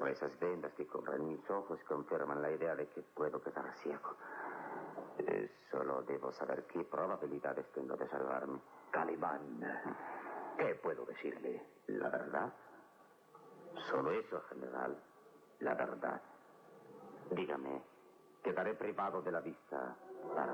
Pero esas vendas que cubren mis ojos confirman la idea de que puedo quedar ciego. Solo debo saber qué probabilidades tengo de salvarme. Calimán, ¿qué puedo decirle? ¿La verdad? Solo eso, general. La verdad. Dígame, quedaré privado de la vista para